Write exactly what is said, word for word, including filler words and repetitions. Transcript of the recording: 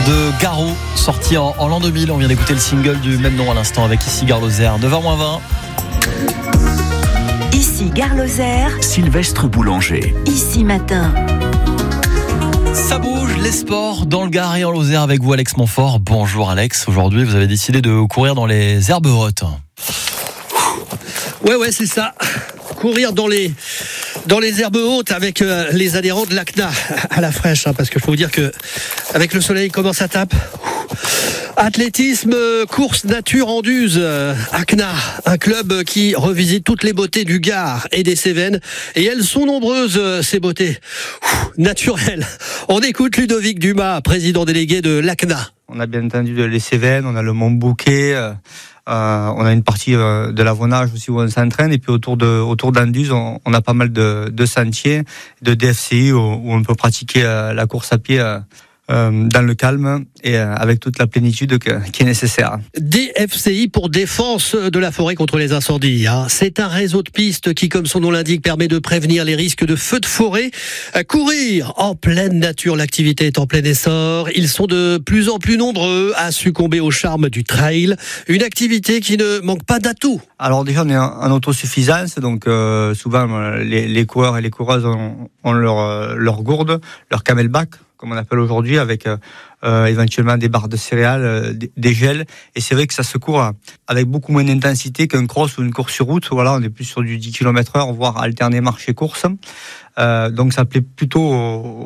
de Garo, sorti en, en l'an deux mille. On vient d'écouter le single du même nom à l'instant avec Ici Gare Lozère. neuf heures moins vingt. Ici Gare Lozère. Sylvestre Boulanger. Ici Matin. Ça bouge, les sports dans le Gard et en Lozère avec vous, Alex Montfort. Bonjour Alex, aujourd'hui vous avez décidé de courir dans les herbes hautes. Ouais, ouais, c'est ça. Courir dans les, dans les herbes hautes avec euh, les adhérents de l'A C N A à la fraîche, hein, parce qu'il faut vous dire que avec le soleil comment ça tape. Athlétisme, course nature Anduze, euh, A C N A, un club qui revisite toutes les beautés du Gard et des Cévennes, et elles sont nombreuses, ces beautés Ouh, naturelles. On écoute Ludovic Dumas, président délégué de l'A C N A. On a bien entendu les Cévennes, on a le Mont Bouquet, euh, euh, on a une partie euh, de l'Avonnage aussi où on s'entraîne, et puis autour de autour d'Anduze, on, on a pas mal de, de sentiers, de D F C I où, où on peut pratiquer euh, la course à pied euh, euh, dans le calme et euh, avec toute la plénitude que, qui est nécessaire. D F C I pour défense de la forêt contre les incendies. Hein. C'est un réseau de pistes qui, comme son nom l'indique, permet de prévenir les risques de feux de forêt. À courir en pleine nature, l'activité est en plein essor. Ils sont de plus en plus nombreux à succomber au charme du trail. Une activité qui ne manque pas d'atouts. Alors déjà, on est en, en autosuffisance, donc euh, souvent les, les coureurs et les coureuses ont, ont leur, leur gourde, leur camelback, comme on appelle aujourd'hui, avec euh, éventuellement des barres de céréales, euh, des, des gels. Et c'est vrai que ça se court avec beaucoup moins d'intensité qu'un cross ou une course sur route. Voilà, on est plus sur du dix kilomètres heure, voire alterner marche et course. Euh, donc ça plaît plutôt aux,